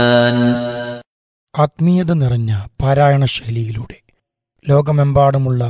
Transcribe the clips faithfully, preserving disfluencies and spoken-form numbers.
ആത്മീയത നിറഞ്ഞ പാരായണ ശൈലിയിലൂടെ ലോകമെമ്പാടുമുള്ള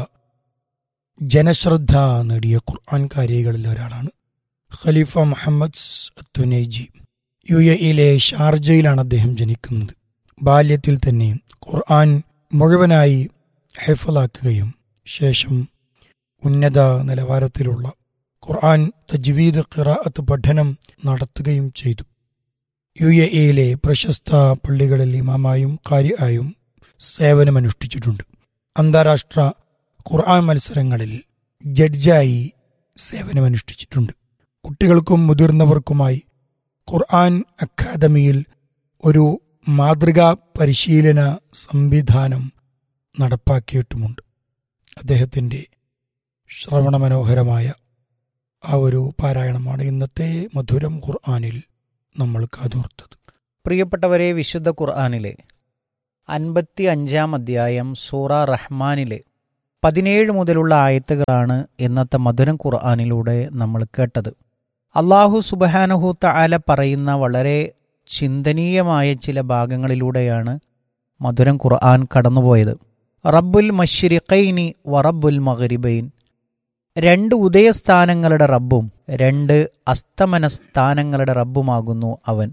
ജനശ്രദ്ധ നേടിയ ഖുർആൻ കാരികളിൽ ഒരാളാണ് ഖലീഫ മുഹമ്മദ് തുനൈജി. യു എ ഇയിലെ ഷാർജയിലാണ് അദ്ദേഹം ജനിക്കുന്നത്. ബാല്യത്തിൽ തന്നെ ഖുർആൻ മുഴുവനായി ഹിഫ്ളാക്കുകയും ശേഷം ഉന്നത നിലവാരത്തിലുള്ള ഖുർആൻ തജ്വീദ് ഖിറാഅത്ത് പഠനം നടത്തുകയും ചെയ്തു. യു എ ഇയിലെ പ്രശസ്ത പള്ളികളിൽ ഇമാമായും ഖാരിആയും സേവനമനുഷ്ഠിച്ചിട്ടുണ്ട്. അന്താരാഷ്ട്ര ഖുർആൻ മത്സരങ്ങളിൽ ജഡ്ജായി സേവനമനുഷ്ഠിച്ചിട്ടുണ്ട്. കുട്ടികൾക്കും മുതിർന്നവർക്കുമായി ഖുർആൻ അക്കാദമിയിൽ ഒരു മാതൃകാ പരിശീലന സംവിധാനം നടപ്പാക്കിയിട്ടുമുണ്ട്. അദ്ദേഹത്തിൻ്റെ ശ്രവണമനോഹരമായ ആ ഒരു പാരായണമാണ് ഇന്നത്തെ മധുരം ഖുർആനിൽ നമ്മൾ കാതോർത്തത്. പ്രിയപ്പെട്ടവരെ, വിശുദ്ധ ഖുർആനിലെ അൻപത്തി അഞ്ചാം അധ്യായം സൂറ റഹ്മാനിലെ പതിനേഴ് മുതലുള്ള ആയത്തുകളാണ് ഇന്നത്തെ മധുരം ഖുർആനിലൂടെ നമ്മൾ കേട്ടത്. അള്ളാഹു സുബ്ഹാനഹു തആല പറയുന്ന വളരെ ചിന്തനീയമായ ചില ഭാഗങ്ങളിലൂടെയാണ് മധുരം ഖുർആൻ കടന്നുപോയത്. റബ്ബുൽ മശ്രിഖൈനി വറബ്ബുൽ മഗ്രിബൈൻ, രണ്ട് ഉദയസ്ഥാനങ്ങളുടെ റബ്ബും രണ്ട് അസ്തമന സ്ഥാനങ്ങളുടെ റബ്ബുമാകുന്നു അവൻ.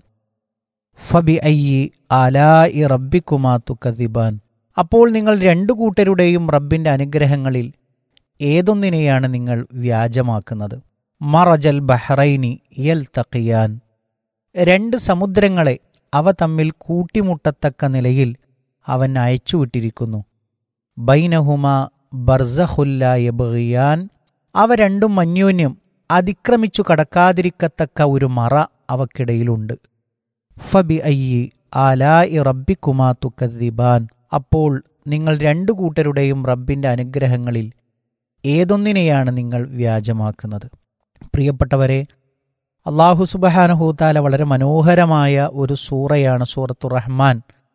ഫബി അയ്യി ആലാഇ റബ്ബിക്കുമാ തുകദിബാൻ, അപ്പോൾ നിങ്ങൾ രണ്ടു കൂട്ടരുടെയും റബ്ബിൻ്റെ അനുഗ്രഹങ്ങളിൽ ഏതൊന്നിനെയാണ് നിങ്ങൾ വ്യാജമാക്കുന്നത്? മറജൽ ബഹ്റൈനി യൽതഖിയാൻ, രണ്ട് സമുദ്രങ്ങളെ അവ തമ്മിൽ കൂട്ടിമുട്ടത്തക്ക നിലയിൽ അവൻ അയച്ചുവിട്ടിരിക്കുന്നു. ബൈനഹുമാ ബർസഖുല്ലാ യബ്ഗിയാൻ, അവ രണ്ടും അന്യോന്യം അതിക്രമിച്ചു കടക്കാതിരിക്കത്തക്ക ഒരു മറ അവക്കിടയിലുണ്ട്. ഫബി അയ്യി ആലാഇ റബ്ബിക്കുമാ തുകദ്ദിബാൻ, അപ്പോൾ നിങ്ങൾ രണ്ടു കൂട്ടരുടെയും റബ്ബിൻ്റെ അനുഗ്രഹങ്ങളിൽ ഏതൊന്നിനെയാണ് നിങ്ങൾ വ്യാജമാക്കുന്നത്? പ്രിയപ്പെട്ടവരെ, അള്ളാഹു സുബ്ഹാനഹു തആല വളരെ മനോഹരമായ ഒരു സൂറയാണ് സൂറത്തു റഹ്മാൻ.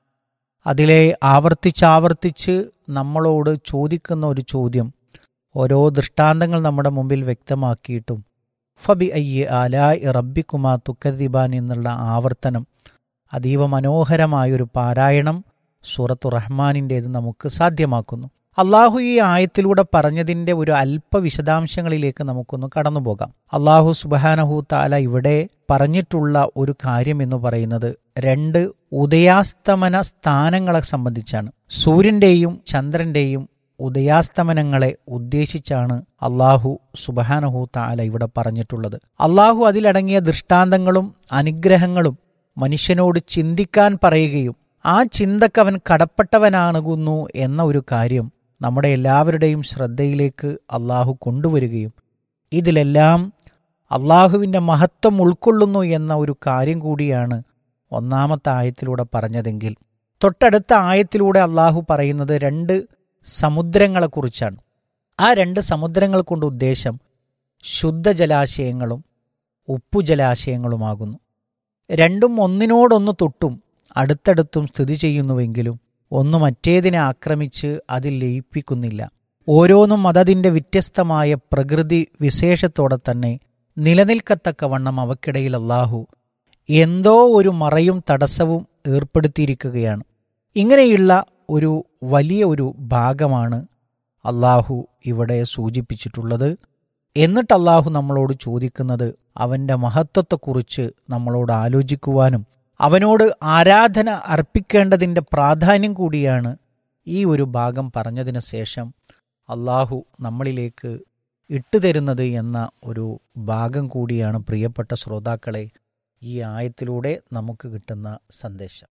അതിലെ ആവർത്തിച്ചാവർത്തിച്ച് നമ്മളോട് ചോദിക്കുന്ന ഒരു ചോദ്യം, ഓരോ ദൃഷ്ടാന്തങ്ങൾ നമ്മുടെ മുമ്പിൽ വ്യക്തമാക്കിയിട്ടും ഫബി അയ്യ ആലാഇ റബ്ബിക്കുമാ തുകദ്ദിബാൻ എന്നുള്ള ആവർത്തനം, അതീവ മനോഹരമായൊരു പാരായണം സൂറത്തു റഹ്മാനിൻ്റേത് നമുക്ക് സാധ്യമാക്കുന്നു. അള്ളാഹു ഈ ആയത്തിലൂടെ പറഞ്ഞതിൻ്റെ ഒരു അല്പ വിശദാംശങ്ങളിലേക്ക് നമുക്കൊന്ന് കടന്നുപോകാം. അള്ളാഹു സുബ്ഹാനഹു തആല ഇവിടെ പറഞ്ഞിട്ടുള്ള ഒരു കാര്യം എന്ന് പറയുന്നത് രണ്ട് ഉദയാസ്തമന സ്ഥാനങ്ങളെ സംബന്ധിച്ചാണ്. സൂര്യൻ്റെയും ചന്ദ്രൻ്റെയും ഉദയാസ്തമനങ്ങളെ ഉദ്ദേശിച്ചാണ് അള്ളാഹു സുബ്ഹാനഹു തആല ഇവിടെ പറഞ്ഞിട്ടുള്ളത്. അള്ളാഹു അതിലടങ്ങിയ ദൃഷ്ടാന്തങ്ങളും അനുഗ്രഹങ്ങളും മനുഷ്യനോട് ചിന്തിക്കാൻ പറയുകയും ആ ചിന്തക്കവൻ കടപ്പെട്ടവനാകുന്നു എന്ന ഒരു കാര്യം നമ്മുടെ എല്ലാവരുടെയും ശ്രദ്ധയിലേക്ക് അള്ളാഹു കൊണ്ടുവരികയും ഇതിലെല്ലാം അള്ളാഹുവിൻ്റെ മഹത്വം ഉൾക്കൊള്ളുന്നു എന്ന ഒരു കാര്യം കൂടിയാണ് ഒന്നാമത്തെ ആയത്തിലൂടെ പറഞ്ഞതെങ്കിൽ, തൊട്ടടുത്ത ആയത്തിലൂടെ അള്ളാഹു പറയുന്നത് രണ്ട് സമുദ്രങ്ങളെക്കുറിച്ചാണ്. ആ രണ്ട് സമുദ്രങ്ങൾ കൊണ്ട് ഉദ്ദേശം ശുദ്ധജലാശയങ്ങളും ഉപ്പുജലാശയങ്ങളുമാകുന്നു. രണ്ടും ഒന്നിനോടൊന്ന് തൊട്ടും അടുത്തടുത്തും സ്ഥിതി ചെയ്യുന്നുവെങ്കിലും ഒന്ന് മറ്റേതിനെ ആക്രമിച്ച് അതിൽ ലയിപ്പിക്കുന്നില്ല. ഓരോന്നും അതതിൻ്റെ വ്യത്യസ്തമായ പ്രകൃതി വിശേഷത്തോടെ തന്നെ നിലനിൽക്കത്തക്കവണ്ണം അവക്കിടയിൽ അള്ളാഹു എന്തോ ഒരു മറയും തടസ്സവും ഏർപ്പെടുത്തിയിരിക്കുകയാണ്. ഇങ്ങനെയുള്ള ഒരു വലിയ ഒരു ഭാഗമാണ് അള്ളാഹു ഇവിടെ സൂചിപ്പിച്ചിട്ടുള്ളത്. എന്നിട്ട് അള്ളാഹു നമ്മളോട് ചോദിക്കുന്നത് അവൻ്റെ മഹത്വത്തെക്കുറിച്ച് നമ്മളോട് ആലോചിക്കുവാനും അവനോട് ആരാധന അർപ്പിക്കേണ്ടതിൻ്റെ പ്രാധാന്യം കൂടിയാണ് ഈ ഒരു ഭാഗം പറഞ്ഞതിന് ശേഷം അള്ളാഹു നമ്മളിലേക്ക് ഇട്ടുതരുന്നത് എന്ന ഒരു ഭാഗം കൂടിയാണ് പ്രിയപ്പെട്ട ശ്രോതാക്കളെ ഈ ആയത്തിലൂടെ നമുക്ക് കിട്ടുന്ന സന്ദേശം.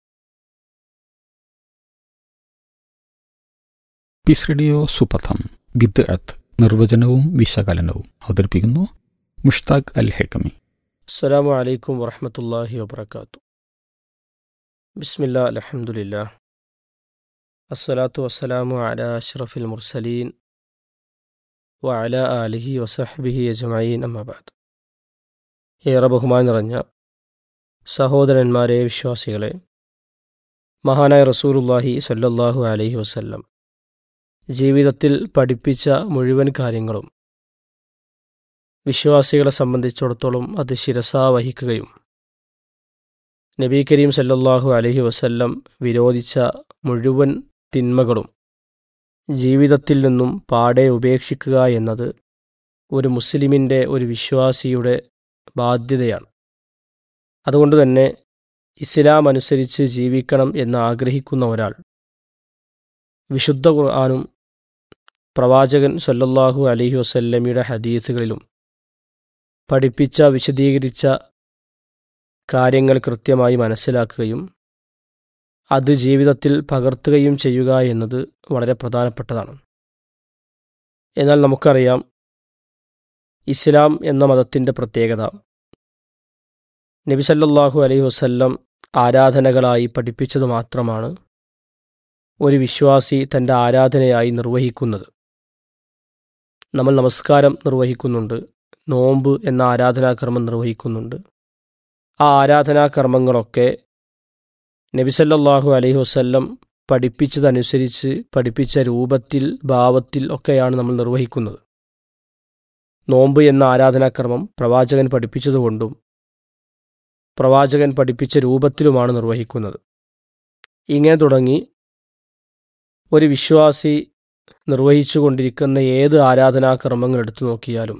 പീസ് റേഡിയോ സുപഥം ബിദ്അത്ത് നിർവചനവും വിശകലനവും അവതരിപ്പിക്കുന്നു മുഷ്താഖ് അൽ ഹക്കമി. അസ്സലാമു അലൈക്കും വറഹ്മത്തുള്ളാഹി വബറകാതുഹു. ബിസ്മില്ലാ അൽഹംദുലില്ലാ അസ്സലാത്തു വസ്സലാമു അലാ അഷ്റഫിൽ മുർസലീൻ വഅലാ ആലിഹി വസഹ്ബിഹി അജ്മഈൻ, അമ്മാ ബഅദ്. ഏറെ ബഹുമാനം നിറഞ്ഞ സഹോദരന്മാരെ, വിശ്വാസികളെ, മഹാനായ റസൂലുള്ളാഹി സ്വല്ലല്ലാഹു അലൈഹി വസല്ലം ജീവിതത്തിൽ പഠിപ്പിച്ച മുഴുവൻ കാര്യങ്ങളും വിശ്വാസികളെ സംബന്ധിച്ചിടത്തോളം അത് ശിരസാ വഹിക്കുകയും നബി കരീം സല്ലല്ലാഹു അലൈഹി വസല്ലം വിരോധിച്ച മുഴുവൻ തിന്മകളും ജീവിതത്തിൽ നിന്നും പാടെ ഉപേക്ഷിക്കുക എന്നത് ഒരു മുസ്ലിമിൻ്റെ ഒരു വിശ്വാസിയുടെ ബാധ്യതയാണ്. അതുകൊണ്ട് തന്നെ ഇസ്ലാം അനുസരിച്ച് ജീവിക്കണം എന്ന് ആഗ്രഹിക്കുന്ന ഒരാൾ വിശുദ്ധ ഖുർആനും പ്രവാചകൻ സല്ലല്ലാഹു അലൈഹി വസല്ലമയുടെ ഹദീസുകളിലും പഠിപ്പിച്ച വിശദീകരിച്ച കാര്യങ്ങൾ കൃത്യമായി മനസ്സിലാക്കുകയും അത് ജീവിതത്തിൽ പകർത്തുകയും ചെയ്യുക എന്നത് വളരെ പ്രധാനപ്പെട്ടതാണ്. എന്നാൽ നമുക്കറിയാം, ഇസ്ലാം എന്ന മതത്തിൻ്റെ പ്രത്യേകത നബി സല്ലല്ലാഹു അലൈഹി വസല്ലം ആരാധനകളായി പഠിപ്പിച്ചത് മാത്രമാണ് ഒരു വിശ്വാസി തൻ്റെ ആരാധനയായി നിർവഹിക്കുന്നത്. നമ്മൾ നമസ്കാരം നിർവഹിക്കുന്നുണ്ട്, നോമ്പ് എന്ന ആരാധനാകർമ്മം നിർവഹിക്കുന്നുണ്ട്. ആ ആരാധനാകർമ്മങ്ങളൊക്കെ നബി സല്ലല്ലാഹു അലൈഹി വസല്ലം പഠിപ്പിച്ചതനുസരിച്ച് പഠിപ്പിച്ച രൂപത്തിൽ ഭാവത്തിൽ ഒക്കെയാണ് നമ്മൾ നിർവഹിക്കുന്നത്. നോമ്പ് എന്ന ആരാധനാകർമ്മം പ്രവാചകൻ പഠിപ്പിച്ചതുകൊണ്ടും പ്രവാചകൻ പഠിപ്പിച്ച രൂപത്തിലുമാണ് നിർവഹിക്കുന്നത്. ഇങ്ങനെ തുടങ്ങി ഒരു വിശ്വാസി നിർവഹിച്ചു കൊണ്ടിരിക്കുന്ന ഏത് ആരാധനാകർമ്മങ്ങൾ എടുത്തു നോക്കിയാലും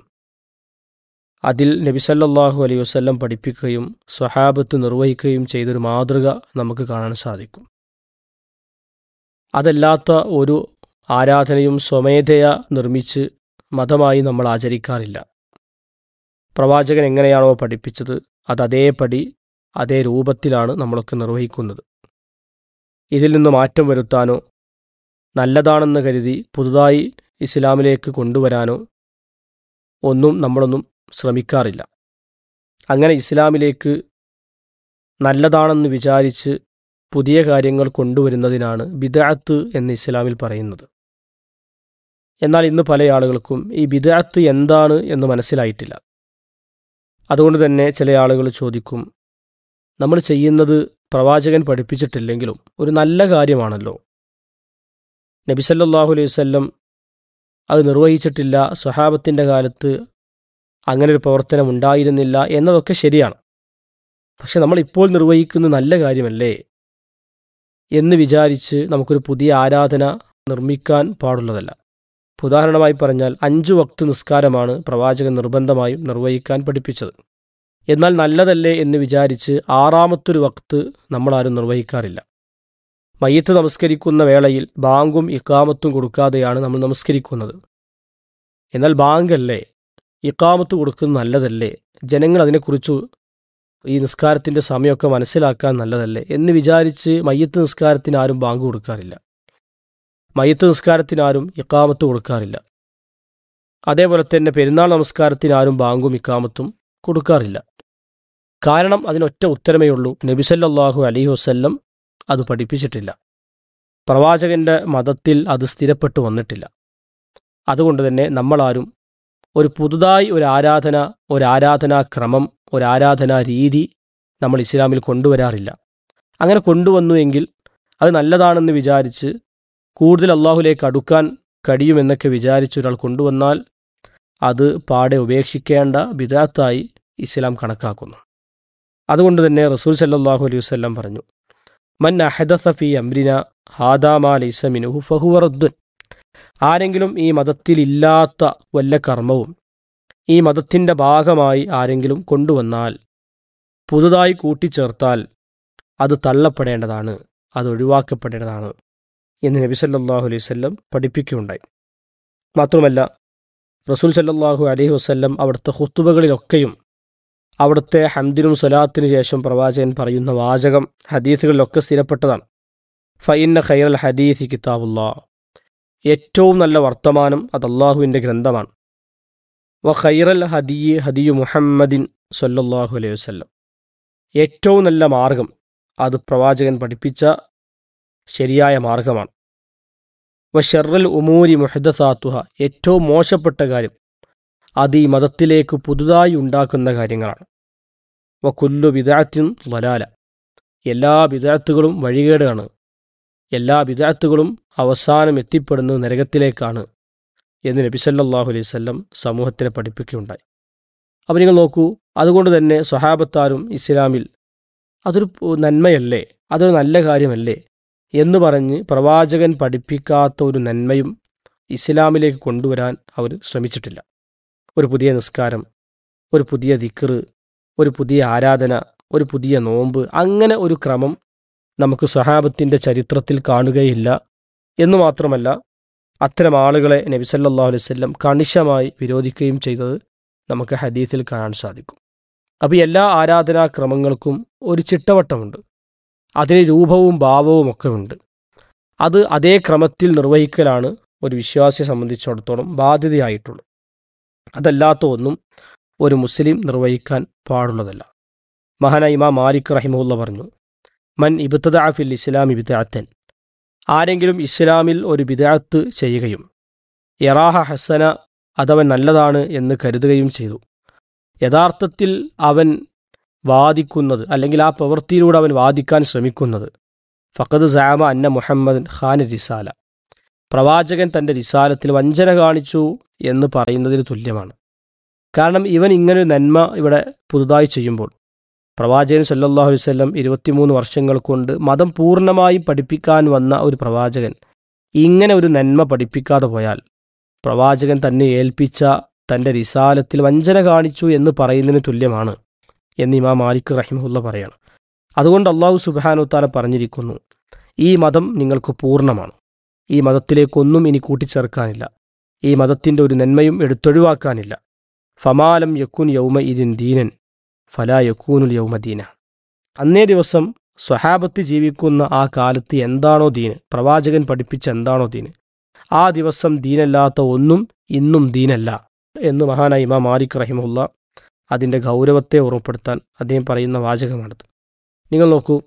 അതിൽ നബി സല്ലല്ലാഹു അലൈഹി വസല്ലം പഠിപ്പിക്കുകയും സ്വഹാബത്ത് നിർവഹിക്കുകയും ചെയ്തൊരു മാതൃക നമുക്ക് കാണാൻ സാധിക്കും. അതല്ലാത്ത ഒരു ആരാധനയും സ്വമേധയാ നിർമ്മിച്ച് മതമായി നമ്മൾ ആചരിക്കാറില്ല. പ്രവാചകൻ എങ്ങനെയാണോ പഠിപ്പിച്ചത് അത് അതേപടി അതേ രൂപത്തിലാണ് നമ്മളൊക്കെ നിർവഹിക്കുന്നത്. ഇതിൽ നിന്ന് മാറ്റം വരുത്താനോ നല്ലതാണെന്ന് കരുതി പുതുതായി ഇസ്ലാമിലേക്ക് കൊണ്ടുവരാനോ ഒന്നും നമ്മളൊന്നും ശ്രമിക്കാറില്ല. അങ്ങനെ ഇസ്ലാമിലേക്ക് നല്ലതാണെന്ന് വിചാരിച്ച് പുതിയ കാര്യങ്ങൾ കൊണ്ടുവരുന്നതിനാണ് ബിദ്അത്ത് എന്ന് ഇസ്ലാമിൽ പറയുന്നത്. എന്നാൽ ഇന്ന് പല ആളുകൾക്കും ഈ ബിദ്അത്ത് എന്താണ് എന്ന് മനസ്സിലായിട്ടില്ല. അതുകൊണ്ട് തന്നെ ചില ആളുകൾ ചോദിക്കും, നമ്മൾ ചെയ്യുന്നത് പ്രവാചകൻ പഠിപ്പിച്ചിട്ടില്ലെങ്കിലും ഒരു നല്ല കാര്യമാണല്ലോ, നബി സല്ലല്ലാഹു അലൈഹി വസല്ലം അത് നിർവഹിച്ചിട്ടില്ല, സ്വഹാബത്തിൻ്റെ കാലത്ത് അങ്ങനെ ഒരു പ്രവർത്തനം ഉണ്ടായിരുന്നില്ല എന്നതൊക്കെ ശരിയാണ്. പക്ഷെ നമ്മളിപ്പോൾ നിർവഹിക്കുന്ന നല്ല കാര്യമല്ലേ എന്ന് വിചാരിച്ച് നമുക്കൊരു പുതിയ ആരാധന നിർമ്മിക്കാൻ പാടുള്ളതല്ല. ഉദാഹരണമായി പറഞ്ഞാൽ അഞ്ചു വക്ത് നിസ്കാരമാണ് പ്രവാചകൻ നിർബന്ധമായും നിർവഹിക്കാൻ പഠിപ്പിച്ചത്. എന്നാൽ നല്ലതല്ലേ എന്ന് വിചാരിച്ച് ആറാമത്തൊരു വക്ത് നമ്മളാരും നിർവഹിക്കാറില്ല. മയ്യത്ത് നമസ്കരിക്കുന്ന വേളയിൽ ബാങ്കും ഇഖാമത്തും കൊടുക്കാതെയാണ് നമ്മൾ നമസ്കരിക്കുന്നത്. എന്നാൽ ബാങ്കല്ലേ, ഇഖാമത്ത് കൊടുക്കുന്നത് നല്ലതല്ലേ, ജനങ്ങൾ അതിനെക്കുറിച്ച് ഈ നിസ്കാരത്തിൻ്റെ സമയമൊക്കെ മനസ്സിലാക്കാൻ നല്ലതല്ലേ എന്ന് വിചാരിച്ച് മയ്യത്ത് നിസ്കാരത്തിന് ആരും ബാങ്ക് കൊടുക്കാറില്ല, മയ്യത്ത് നിസ്കാരത്തിനാരും ഇഖാമത്ത് കൊടുക്കാറില്ല. അതേപോലെ തന്നെ പെരുന്നാൾ നമസ്കാരത്തിനാരും ബാങ്കും ഇഖാമത്തും കൊടുക്കാറില്ല. കാരണം അതിനൊറ്റ ഉത്തരമേ ഉള്ളൂ, നബി സല്ലല്ലാഹു അലൈഹി വസല്ലം അത് പഠിപ്പിച്ചിട്ടില്ല, പ്രവാചകൻ്റെ മതത്തിൽ അത് സ്ഥിരപ്പെട്ടു വന്നിട്ടില്ല. അതുകൊണ്ട് തന്നെ നമ്മളാരും ഒരു പുതുതായി ഒരു ആരാധന ഒരാരാധനാക്രമം ഒരാരാധനാ രീതി നമ്മൾ ഇസ്ലാമിൽ കൊണ്ടുവരാറില്ല. അങ്ങനെ കൊണ്ടുവന്നു എങ്കിൽ അത് നല്ലതാണെന്ന് വിചാരിച്ച് കൂടുതൽ അള്ളാഹുലേക്ക് അടുക്കാൻ കഴിയുമെന്നൊക്കെ വിചാരിച്ച് ഒരാൾ കൊണ്ടുവന്നാൽ അത് പാടെ ഉപേക്ഷിക്കേണ്ട ബിദ്അത്തായി ഇസ്ലാം കണക്കാക്കുന്നു. അതുകൊണ്ട് തന്നെ റസൂൽ സല്ലല്ലാഹു അലൈഹി വസല്ലം പറഞ്ഞു, മൻ അഹദസ ഫീ അംരിന ഹാദാ മാ ലൈസ മിൻഹു ഫഹുവ റദ്ദുൻ. ആരെങ്കിലും ഈ മതത്തിലില്ലാത്ത വല്ല കർമ്മവും ഈ മതത്തിൻ്റെ ഭാഗമായി ആരെങ്കിലും കൊണ്ടുവന്നാൽ, പുതുതായി കൂട്ടിച്ചേർത്താൽ അത് തള്ളപ്പെടേണ്ടതാണ്, അത് ഒഴിവാക്കപ്പെടേണ്ടതാണ് എന്ന് നബി സല്ലല്ലാഹു അലൈഹി വസല്ലം പഠിപ്പിക്കുകയുണ്ടായി. മാത്രമല്ല റസൂൽ സല്ലല്ലാഹു അലൈഹി വസല്ലം അവിടുത്തെ ഖുതുബകളിലൊക്കെയും അവിടുത്തെ ഹംദിനും സ്വലാത്തിനു ശേഷം പ്രവാചകൻ പറയുന്ന വാചകം ഹദീസുകളിലൊക്കെ സ്ഥിരപ്പെട്ടതാണ്. ഫഇന്ന ഖൈറൽ ഹദീസ് കിതാബുല്ലാഹ്. ഏറ്റവും നല്ല വർത്തമാനം അത് അള്ളാഹുവിൻ്റെ ഗ്രന്ഥമാണ്. വ ഖൈറൽ ഹദിയ് ഹദിയു മുഹമ്മദിൻ സല്ലല്ലാഹു അലൈഹി വസല്ലം. ഏറ്റവും നല്ല മാർഗം അത് പ്രവാചകൻ പഠിപ്പിച്ച ശരിയായ മാർഗമാണ്. വ ശർറുൽ ഉമൂരി മുഹ്ദസാത്തുഹ. ഏറ്റവും മോശപ്പെട്ട കാര്യം അത് ഈ മതത്തിലേക്ക് പുതുതായി ഉണ്ടാക്കുന്ന കാര്യങ്ങളാണ്. വ കുല്ലു ബിദ്അത്തിൻ ളലാല. എല്ലാ ബിദ്അത്തുകളും വഴികേടാണ്, എല്ലാ ബിദ്അത്തുകളും അവസാനം എത്തിപ്പെടുന്നത് നരകത്തിലേക്കാണ് എന്ന് നബി സല്ലല്ലാഹു അലൈഹി വസല്ലം സമൂഹത്തിനെ പഠിപ്പിക്കുകയുണ്ടായി. അപ്പോൾ നിങ്ങൾ നോക്കൂ, അതുകൊണ്ട് തന്നെ സ്വഹാബത്താരും ഇസ്ലാമിൽ അതൊരു നന്മയല്ലേ, അതൊരു നല്ല കാര്യമല്ലേ എന്ന് പറഞ്ഞ് പ്രവാചകൻ പഠിപ്പിക്കാത്ത ഒരു നന്മയും ഇസ്ലാമിലേക്ക് കൊണ്ടുവരാൻ അവർ ശ്രമിച്ചിട്ടില്ല. ഒരു പുതിയ നിസ്കാരം, ഒരു പുതിയ ദിക്ർ, ഒരു പുതിയ ആരാധന, ഒരു പുതിയ നോമ്പ്, അങ്ങനെ ഒരു ക്രമം നമുക്ക് സ്വഹാബത്തിൻ്റെ ചരിത്രത്തിൽ കാണുകയില്ല. എന്നു മാത്രമല്ല, അത്തരം ആളുകളെ നബി സല്ലല്ലാഹു അലൈഹി വസല്ലം കണിശമായി വിരോധിക്കുകയും ചെയ്തത് നമുക്ക് ഹദീസിൽ കാണാൻ സാധിക്കും. അപ്പോൾ എല്ലാ ആരാധനാക്രമങ്ങൾക്കും ഒരു ചിട്ടവട്ടമുണ്ട്, അതിന് രൂപവും ഭാവവും ഒക്കെ ഉണ്ട്. അത് അതേ ക്രമത്തിൽ നിർവഹിക്കലാണ് ഒരു വിശ്വാസിയെ സംബന്ധിച്ചിടത്തോളം ബാധ്യതയായിട്ടുള്ളത്. അതല്ലാത്ത ഒന്നും ഒരു മുസ്ലിം നിർവഹിക്കാൻ പാടുള്ളതല്ല. മഹാനായ ഇമാം മാലിക് റഹിമഹുല്ല പറഞ്ഞു, മൻ ഇബ്തദഅ ഫിൽ ഇസ്ലാമി ബിദ്അത്തൻ, ആരെങ്കിലും ഇസ്ലാമിൽ ഒരു ബിദ്അത്ത് ചെയ്യുകയും യറാഹ ഹസന, അതവൻ നല്ലതാണ് എന്ന് കരുതുകയും ചെയ്തു, യഥാർത്ഥത്തിൽ അവൻ വാദിക്കുന്നത് അല്ലെങ്കിൽ ആ പ്രവൃത്തിയിലൂടെ അവൻ വാദിക്കാൻ ശ്രമിക്കുന്നത് ഫഖദ് സഅമ അന്ന മുഹമ്മദൻ ഖാന റിസാല, പ്രവാചകൻ തൻ്റെ റിസാലത്തിൽ വഞ്ചന കാണിച്ചു എന്ന് പറയുന്നതിന് തുല്യമാണ്. കാരണം ഇവൻ ഇങ്ങനൊരു നന്മ ഇവിടെ പുതുതായി ചെയ്യുമ്പോൾ പ്രവാചകൻ സല്ലല്ലാഹു അലൈഹി വസല്ലം ഇരുപത്തിമൂന്ന് വർഷങ്ങൾ കൊണ്ട് മതം പൂർണ്ണമായും പഠിപ്പിക്കാൻ വന്ന ഒരു പ്രവാചകൻ ഇങ്ങനെ ഒരു നന്മ പഠിപ്പിക്കാതെ പോയാൽ പ്രവാചകൻ തന്നെ ഏൽപ്പിച്ച തൻ്റെ റിസാലത്തിൽ വഞ്ചന കാണിച്ചു എന്ന് പറയുന്നതിന് തുല്യമാണ് എന്ന് ഇമാം മാലിക് റഹിമഹുല്ല പറയാണ്. അതുകൊണ്ട് അല്ലാഹു സുബ്ഹാനഹു തആല പറഞ്ഞിരിക്കുന്നു, ഈ മതം നിങ്ങൾക്ക് പൂർണ്ണമാണ്, ഈ മതത്തിലേക്കൊന്നും ഇനി കൂട്ടിച്ചേർക്കാനില്ല, ഈ മതത്തിൻ്റെ ഒരു നന്മയും എടുത്തൊഴിവാക്കാനില്ല. ഫമാലം യക്കുൻ യൗമ ഇദിൻ ദീനൻ ഫലാ യക്കൂനുൽ യൗമദീന, അന്നേ ദിവസം സ്വഹാബത്ത് ജീവിക്കുന്ന ആ കാലത്ത് എന്താണോ ദീന്, പ്രവാചകൻ പഠിപ്പിച്ച എന്താണോ ദീന്, ആ ദിവസം ദീനല്ലാത്ത ഒന്നും ഇന്നും ദീനല്ല എന്ന് മഹാനായ ഇമാം മാലിക് റഹിമഹുല്ല അതിൻ്റെ ഗൗരവത്തെ ഓർമ്മപ്പെടുത്താൻ അദ്ദേഹം പറയുന്ന വാചകമാണത്. നിങ്ങൾ നോക്കൂ,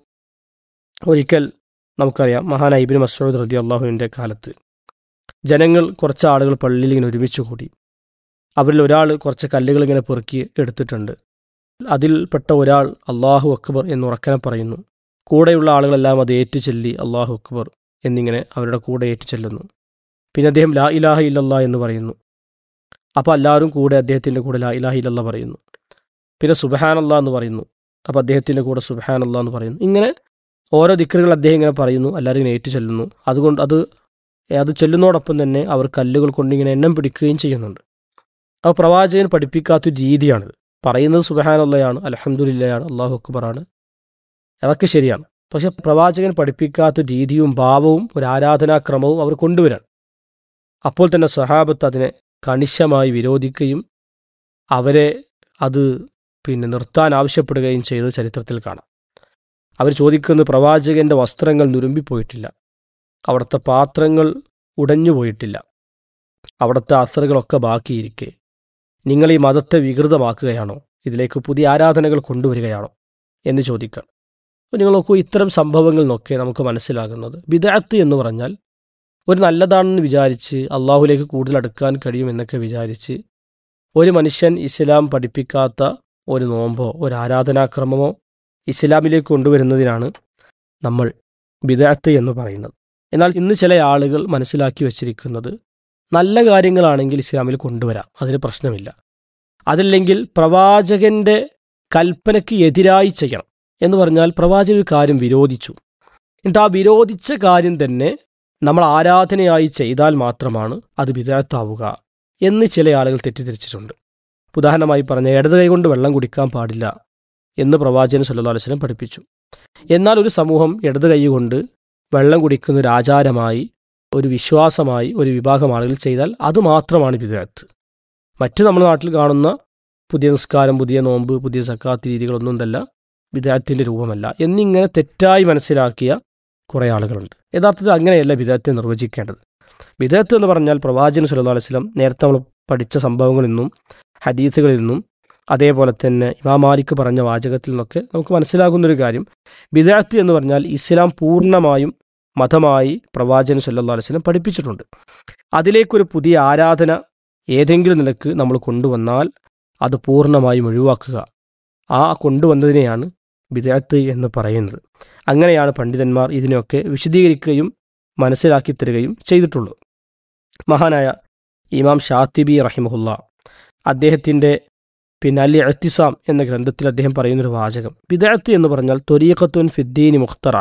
ഒരിക്കൽ നമുക്കറിയാം മഹാനായ ഇബ്നു മസ്ഊദ് റളിയല്ലാഹുവിൻ്റെ കാലത്ത് ജനങ്ങൾ, കുറച്ച് ആളുകൾ പള്ളിയിൽ ഇങ്ങനെ ഒരുമിച്ച് കൂടി. അവരിൽ ഒരാൾ കുറച്ച് കല്ലുകൾ ഇങ്ങനെ പെറുക്കി എടുത്തിട്ടുണ്ട്. അതിൽപ്പെട്ട ഒരാൾ അള്ളാഹു അക്ബർ എന്ന് ഉറക്കനെ പറയുന്നു. കൂടെയുള്ള ആളുകളെല്ലാം അത് ഏറ്റുചൊല്ലി അള്ളാഹു അക്ബർ എന്നിങ്ങനെ അവരുടെ കൂടെ ഏറ്റുചൊല്ലുന്നു. പിന്നെ അദ്ദേഹം ലാ ഇലാഹ ഇല്ലല്ലാഹ് എന്ന് പറയുന്നു. അപ്പോൾ എല്ലാവരും കൂടെ അദ്ദേഹത്തിൻ്റെ കൂടെ ലാ ഇലാഹ ഇല്ലല്ലാഹ് പറയുന്നു. പിന്നെ സുബ്ഹാനല്ലാഹ് എന്ന് പറയുന്നു. അപ്പോൾ അദ്ദേഹത്തിൻ്റെ കൂടെ സുബ്ഹാനല്ലാഹ് എന്ന് പറയുന്നു. ഇങ്ങനെ ഓരോ ദിക്റുകൾ അദ്ദേഹം ഇങ്ങനെ പറയുന്നു, എല്ലാവരും ഇങ്ങനെ ഏറ്റുചൊല്ലുന്നു. അതുകൊണ്ട് അത് അത് ചൊല്ലുന്നതോടൊപ്പം തന്നെ അവർ കല്ലുകൾ കൊണ്ടിങ്ങനെ എണ്ണം പിടിക്കുകയും ചെയ്യുന്നുണ്ട്. അപ്പോൾ പ്രവാചകൻ പഠിപ്പിക്കാത്തൊരു രീതിയാണിത്. പറയുന്നത് സുബ്ഹാനല്ലാഹയാണ്, അൽഹംദുലില്ലാഹയാണ്, അല്ലാഹു അക്ബറാണ്, അതൊക്കെ ശരിയാണ്. പക്ഷെ പ്രവാചകൻ പഠിപ്പിക്കാത്ത രീതിയും ഭാവവും ഒരു ആരാധനാക്രമവും അവർ കൊണ്ടുവരാൻ. അപ്പോൾ തന്നെ സ്വഹാബത്ത് അതിനെ കണിശമായി വിരോധിക്കുകയും അവരെ അത് പിന്നെ നിർത്താൻ ആവശ്യപ്പെടുകയും ചെയ്തത് ചരിത്രത്തിൽ കാണാം. അവർ ചോദിക്കുന്നത്, പ്രവാചകൻ്റെ വസ്ത്രങ്ങൾ നുരുമ്പിപ്പോയിട്ടില്ല, അവിടുത്തെ പാത്രങ്ങൾ ഉടഞ്ഞുപോയിട്ടില്ല, അവിടുത്തെ അസറുകളൊക്കെ ബാക്കിയിരിക്കെ നിങ്ങൾ ഈ മതത്തെ വികൃതമാക്കുകയാണോ, ഇതിലേക്ക് പുതിയ ആരാധനകൾ കൊണ്ടുവരികയാണോ എന്ന് ചോദിക്കാം. അപ്പോൾ നിങ്ങൾ നോക്കൂ, ഇത്തരം സംഭവങ്ങൾ നോക്കി നമുക്ക് മനസ്സിലാകുന്നത് ബിദ്അത്ത് എന്ന് പറഞ്ഞാൽ ഒരു നല്ലതാണെന്ന് വിചാരിച്ച് അള്ളാഹുലേക്ക് കൂടുതൽ അടുക്കാൻ കഴിയുമെന്നൊക്കെ വിചാരിച്ച് ഒരു മനുഷ്യൻ ഇസ്ലാം പഠിപ്പിക്കാത്ത ഒരു നോമ്പോ ഒരു ആരാധനാക്രമമോ ഇസ്ലാമിലേക്ക് കൊണ്ടുവരുന്നതിനാണ് നമ്മൾ ബിദ്അത്ത് എന്ന് പറയുന്നത്. എന്നാൽ ഇന്ന് ചില ആളുകൾ മനസ്സിലാക്കി വച്ചിരിക്കുന്നത് നല്ല കാര്യങ്ങളാണെങ്കിൽ ഇസ്ലാമിൽ കൊണ്ടുവരാം, അതിന് പ്രശ്നമില്ല, അതല്ലെങ്കിൽ പ്രവാചകൻ്റെ കൽപ്പനയ്ക്ക് എതിരായി ചെയ്യണം എന്ന് പറഞ്ഞാൽ പ്രവാചകൻ ഒരു കാര്യം വിരോധിച്ചു, എന്നിട്ട് ആ വിരോധിച്ച കാര്യം തന്നെ നമ്മൾ ആരാധനയായി ചെയ്താൽ മാത്രമാണ് അത് ബിദ്അത്താവുക എന്ന് ചില ആളുകൾ തെറ്റിദ്ധരിച്ചിട്ടുണ്ട്. ഉദാഹരണമായി പറഞ്ഞ ഇടത് കൈ കൊണ്ട് വെള്ളം കുടിക്കാൻ പാടില്ല എന്ന് പ്രവാചകൻ സല്ലല്ലാഹു അലൈഹി വസല്ലം പഠിപ്പിച്ചു. എന്നാൽ ഒരു സമൂഹം ഇടത് കൈ കൊണ്ട് വെള്ളം കുടിക്കുന്ന ഒരു ആചാരമായി, ഒരു വിശ്വാസമായി ഒരു വിഭാഗം ആളുകൾ ചെയ്താൽ അതുമാത്രമാണ് ബിദ്അത്ത്. മറ്റു നമ്മുടെ നാട്ടിൽ കാണുന്ന പുതിയ നിസ്കാരം, പുതിയ നോമ്പ്, പുതിയ സക്കാത്ത് രീതികളൊന്നും തല്ല ബിദ്അത്തിൻ്റെ രൂപമല്ല എന്നിങ്ങനെ തെറ്റായി മനസ്സിലാക്കിയ കുറേ ആളുകളുണ്ട്. യഥാർത്ഥത്തിൽ അങ്ങനെയല്ല ബിദ്അത്തെ നിർവചിക്കേണ്ടത്. ബിദ്അത്ത് എന്ന് പറഞ്ഞാൽ പ്രവാചകൻ സല്ലല്ലാഹു അലൈഹി വസല്ലം നേരത്തെ നമ്മൾ പഠിച്ച സംഭവങ്ങളിൽ നിന്നും ഹദീസുകളിൽ നിന്നും അതേപോലെ തന്നെ ഇമാം മാലിക് പറഞ്ഞ വാചകത്തിൽ നിന്നൊക്കെ നമുക്ക് മനസ്സിലാകുന്നൊരു കാര്യം, ബിദ്അത്ത് എന്ന് പറഞ്ഞാൽ ഇസ്ലാം പൂർണ്ണമായും മതമായി പ്രവാചകൻ സല്ലല്ലാഹു അലൈഹി വസല്ലം പഠിപ്പിച്ചിട്ടുണ്ട്. അതിലേക്കൊരു പുതിയ ആരാധന ഏതെങ്കിലും നിലക്ക് നമ്മൾ കൊണ്ടുവന്നാൽ അത് പൂർണ്ണമായും ഒഴിവാക്കുക, ആ കൊണ്ടുവന്നതിനെയാണ് ബിദ്അത്ത് എന്ന് പറയുന്നത്. അങ്ങനെയാണ് പണ്ഡിതന്മാർ ഇതിനെയൊക്കെ വിശദീകരിക്കുകയും മനസ്സിലാക്കി തരികയും ചെയ്തിട്ടുള്ളത്. മഹാനായ ഇമാം ഷാത്തിബി റഹിമഹുല്ല അദ്ദേഹത്തിൻ്റെ പിന്നെ അൽ ഇഅ്തിസാം എന്ന ഗ്രന്ഥത്തിൽ അദ്ദേഹം പറയുന്നൊരു വാചകം, ബിദ്അത്ത് എന്ന് പറഞ്ഞാൽ ത്വരീഖത്തുൻ ഫിദ്ദീനി മുഖ്തറ,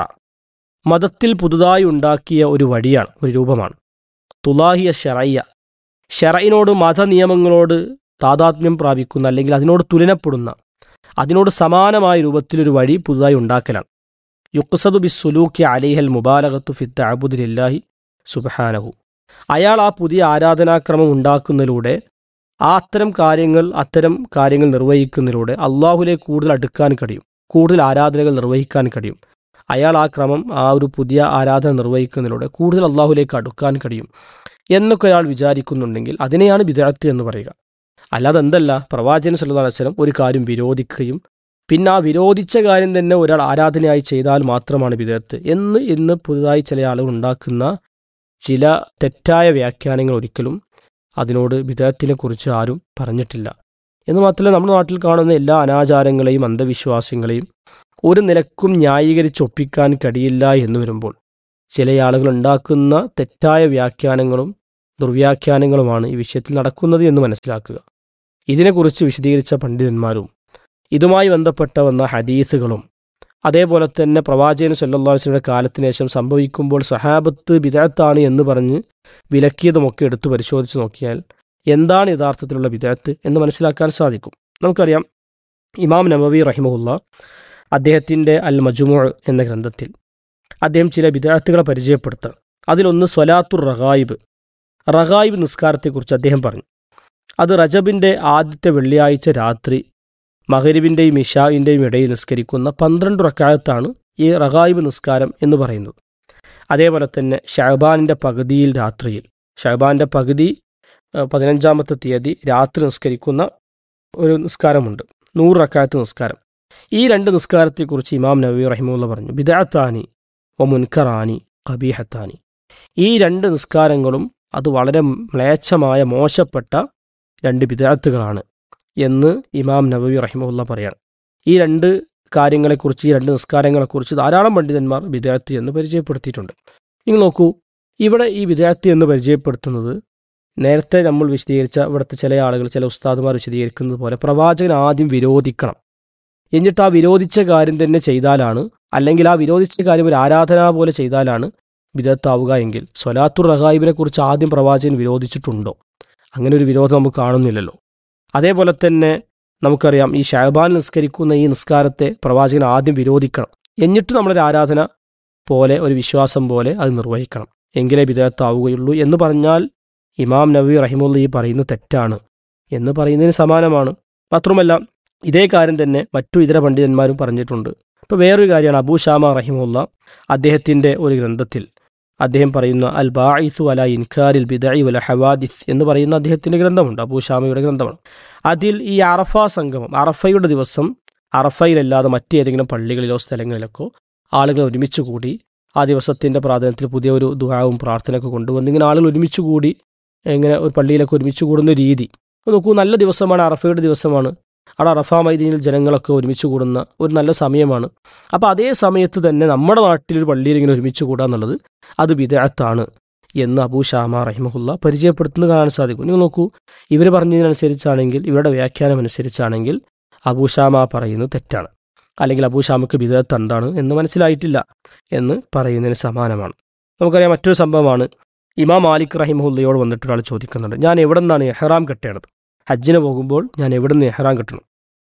മതത്തിൽ പുതുതായി ഉണ്ടാക്കിയ ഒരു വഴിയാണ്, ഒരു രൂപമാണ്. തുലാഹിയ ഷറയ്യ, ഷറയിനോട് മതനിയമങ്ങളോട് താദാത്മ്യം പ്രാപിക്കുന്ന അല്ലെങ്കിൽ അതിനോട് തുലനപ്പെടുന്ന, അതിനോട് സമാനമായ രൂപത്തിലൊരു വഴി പുതുതായി ഉണ്ടാക്കലാണ്. യുഖ്സദു ബിസ്സുലൂക്കി അലൈഹൽ മുബാലഗത്തു ഫി തഅബ്ബുദി ലില്ലാഹി സുബ്ഹാനഹു. അയാൾ ആ പുതിയ ആരാധനാക്രമം ഉണ്ടാക്കുന്നതിലൂടെ, ആ അത്തരം കാര്യങ്ങൾ അത്തരം കാര്യങ്ങൾ നിർവഹിക്കുന്നതിലൂടെ അള്ളാഹുലേക്ക് കൂടുതൽ അടുക്കാൻ കഴിയും, കൂടുതൽ ആരാധനകൾ നിർവഹിക്കാൻ കഴിയും. അയാൾ ആ ക്രമം, ആ ഒരു പുതിയ ആരാധന നിർവഹിക്കുന്നതിലൂടെ കൂടുതൽ അള്ളാഹുലേക്ക് അടുക്കാൻ കഴിയും എന്നൊക്കെ അയാൾ വിചാരിക്കുന്നുണ്ടെങ്കിൽ അതിനെയാണ് ബിദ്അത്ത് എന്ന് പറയുക. അല്ലാതെ എന്തല്ല, പ്രവാചകൻ സല്ലല്ലാഹു അലൈഹി വസല്ലം ഒരു കാര്യം വിരോധിക്കുകയും പിന്നെ ആ വിരോധിച്ച കാര്യം തന്നെ ഒരാൾ ആരാധനയായി ചെയ്താൽ മാത്രമാണ് ബിദ്അത്ത് എന്ന് ഇന്ന് പുതുതായി ചില ആളുകൾ ഉണ്ടാക്കുന്ന ചില തെറ്റായ വ്യാഖ്യാനങ്ങൾ ഒരിക്കലും അതിനോട് ബിദ്അത്തിനെ കുറിച്ച് ആരും പറഞ്ഞിട്ടില്ല. എന്ന് മാത്രമല്ല, നമ്മുടെ നാട്ടിൽ കാണുന്ന എല്ലാ അനാചാരങ്ങളെയും അന്ധവിശ്വാസങ്ങളെയും ഒരു നിലക്കും ന്യായീകരിച്ചൊപ്പിക്കാൻ കഴിയില്ല എന്ന് വരുമ്പോൾ ചില ആളുകൾ ഉണ്ടാക്കുന്ന തെറ്റായ വ്യാഖ്യാനങ്ങളും ദുർവ്യാഖ്യാനങ്ങളുമാണ് ഈ വിഷയത്തിൽ നടക്കുന്നത് എന്ന് മനസ്സിലാക്കുക. ഇതിനെക്കുറിച്ച് വിശദീകരിച്ച പണ്ഡിതന്മാരും ഇതുമായി ബന്ധപ്പെട്ട വന്ന ഹദീസുകളും അതേപോലെ തന്നെ പ്രവാചകൻ സല്ലല്ലാഹു അലൈഹി വസല്ലമയുടെ കാലത്തിന് ശേഷം സംഭവിക്കുമ്പോൾ സഹാബത്ത് ബിദ്അത്താണ് എന്ന് പറഞ്ഞ് വിലക്കിയതുമൊക്കെ എടുത്തു പരിശോധിച്ച് നോക്കിയാൽ എന്താണ് യഥാർത്ഥത്തിലുള്ള ബിദ്അത്ത് എന്ന് മനസ്സിലാക്കാൻ സാധിക്കും. നമുക്കറിയാം, ഇമാം നവവി റഹിമഹുല്ലാ അദ്ദേഹത്തിൻ്റെ അൽ മജ്മൂ എന്ന ഗ്രന്ഥത്തിൽ അദ്ദേഹം ചില ബിദ്അത്തുകളെ പരിചയപ്പെടുത്തുക. അതിലൊന്ന് സ്വലാത്തുർ റഗായിബ്, റഗായിബ് നിസ്കാരത്തെക്കുറിച്ച് അദ്ദേഹം പറഞ്ഞു. അത് റജബിൻ്റെ ആദ്യത്തെ വെള്ളിയാഴ്ച രാത്രി മഗ്രിബിൻ്റെയും ഇശാഇൻ്റെയും ഇടയിൽ നിസ്കരിക്കുന്ന പന്ത്രണ്ട് റക്അത്താണ് ഈ റഗായിബ് നിസ്കാരം എന്ന് പറയുന്നത്. അതേപോലെ തന്നെ ശഅബാനിൻ്റെ പകുതിയിൽ രാത്രിയിൽ, ശഅബാൻ്റെ പകുതി പതിനഞ്ചാമത്തെ തീയതി രാത്രി നിസ്കരിക്കുന്ന ഒരു നിസ്കാരമുണ്ട്, നൂറ് റക്അത്ത് നിസ്കാരം. ഈ രണ്ട് നിസ്കാരത്തെക്കുറിച്ച് ഇമാം നവവി റഹിമഹുല്ലാ പറഞ്ഞു, ബിദ്അത്താനി വ മുൻകറാനി ഖബീഹത്താനി. ഈ രണ്ട് നിസ്കാരങ്ങളും അത് വളരെ മ്ലേച്ഛമായ മോശപ്പെട്ട രണ്ട് ബിദ്അത്തുകളാണ് എന്ന് ഇമാം നവവി റഹിമഹുല്ലാ പറയാണ്. ഈ രണ്ട് കാര്യങ്ങളെക്കുറിച്ച്, ഈ രണ്ട് നിസ്കാരങ്ങളെക്കുറിച്ച് ധാരാളം പണ്ഡിതന്മാർ ബിദ്അത്ത് എന്ന് പരിചയപ്പെടുത്തിയിട്ടുണ്ട്. നിങ്ങൾ നോക്കൂ, ഇവിടെ ഈ ബിദ്അത്ത് എന്ന് പരിചയപ്പെടുത്തുന്നത് നേരത്തെ നമ്മൾ വിശദീകരിച്ച ഇവിടുത്തെ ചില ആളുകൾ, ചില ഉസ്താദുമാർ വിശദീകരിക്കുന്നത് പോലെ പ്രവാചകൻ ആദ്യം വിരോധിക്കണം, എന്നിട്ട് ആ വിരോധിച്ച കാര്യം തന്നെ ചെയ്താലാണ്, അല്ലെങ്കിൽ ആ വിരോധിച്ച കാര്യം ഒരു ആരാധന പോലെ ചെയ്താലാണ് ബിദ്അത്താവുക എങ്കിൽ സ്വലാത്തുർ റഗായിബിനെ കുറിച്ച് ആദ്യം പ്രവാചകൻ വിരോധിച്ചിട്ടുണ്ടോ? അങ്ങനെ ഒരു വിരോധം നമുക്ക് കാണുന്നില്ലല്ലോ. അതേപോലെ തന്നെ നമുക്കറിയാം, ഈ ശഅബാൻ നിസ്കരിക്കുന്ന ഈ നിസ്കാരത്തെ പ്രവാചകൻ ആദ്യം വിരോധിക്കണം, എന്നിട്ട് നമ്മളൊരു ആരാധന പോലെ, ഒരു വിശ്വാസം പോലെ അത് നിർവഹിക്കണം, എങ്കിലേ ബിദ്അത്താവുകയുള്ളൂ എന്ന് പറഞ്ഞാൽ ഇമാം നവവി റഹിമഹുല്ലാ ഈ പറയുന്നത് തെറ്റാണ് എന്ന് പറയുന്നതിന് സമാനമാണ്. മാത്രമല്ല, ഇതേ കാര്യം തന്നെ മറ്റു ഇതര പണ്ഡിതന്മാരും പറഞ്ഞിട്ടുണ്ട്. ഇപ്പോൾ വേറൊരു കാര്യമാണ്, അബൂ ഷാമ റഹിമഹുല്ലാ അദ്ദേഹത്തിൻ്റെ ഒരു ഗ്രന്ഥത്തിൽ അദ്ദേഹം പറയുന്ന അൽ ബാഇസു അല ഇൻകാരിൽ ബിദ്അഇ വൽ ഹവാദിസ് എന്ന് പറയുന്ന അദ്ദേഹത്തിൻ്റെ ഗ്രന്ഥമുണ്ട്, അബൂ ഷാമയുടെ ഗ്രന്ഥമാണ്. അതിൽ ഈ അറഫ സംഗമം, അറഫയുടെ ദിവസം അറഫയിലല്ലാതെ മറ്റേതെങ്കിലും പള്ളികളിലോ സ്ഥലങ്ങളിലൊക്കെ ആളുകൾ ഒരുമിച്ച് കൂടി ആ ദിവസത്തിൻ്റെ പ്രാധാന്യത്തിൽ പുതിയ ഒരു ദുആവും പ്രാർത്ഥനയൊക്കെ കൊണ്ടുവന്ന് ഇങ്ങനെ ആളുകൾ ഒരുമിച്ച് കൂടി ഇങ്ങനെ ഒരു പള്ളിയിലൊക്കെ ഒരുമിച്ച് കൂടുന്ന രീതി നോക്കൂ. നല്ല ദിവസമാണ്, അറഫയുടെ ദിവസമാണ്, അവിടെ അറഫ മൈദീനിൽ ജനങ്ങളൊക്കെ ഒരുമിച്ച് കൂടുന്ന ഒരു നല്ല സമയമാണ്. അപ്പോൾ അതേ സമയത്ത് തന്നെ നമ്മുടെ നാട്ടിലൊരു പള്ളിയിൽ ഇങ്ങനെ ഒരുമിച്ച് കൂടുക എന്നുള്ളത് അത് ബിദ്അത്താണ് എന്ന് അബൂ ഷാമ റഹിമഹുല്ലാ പരിചയപ്പെടുത്തുന്നത് കാണാൻ സാധിക്കും. നിങ്ങൾ നോക്കൂ, ഇവർ പറഞ്ഞതിനനുസരിച്ചാണെങ്കിൽ, ഇവരുടെ വ്യാഖ്യാനം അനുസരിച്ചാണെങ്കിൽ അബൂ ഷാമ പറയുന്നത് തെറ്റാണ്, അല്ലെങ്കിൽ അബൂ ഷാമക്ക് ബിദ്അത്ത് എന്താണ് എന്ന് മനസ്സിലായിട്ടില്ല എന്ന് പറയുന്നതിന് സമാനമാണ്. നമുക്കറിയാം, മറ്റൊരു സംഭവമാണ്, ഇമാം മാലിക് റഹിമഹുല്ലയോട് വന്നിട്ട് ഒരാൾ ചോദിക്കുന്നുണ്ട്, ഞാൻ എവിടെ നിന്നാണ് ഇഹ്റാം കെട്ടേണ്ടത്? ഹജ്ജിന് പോകുമ്പോൾ ഞാൻ എവിടെ നിന്ന് ഇഹ്റാം കെട്ടണം?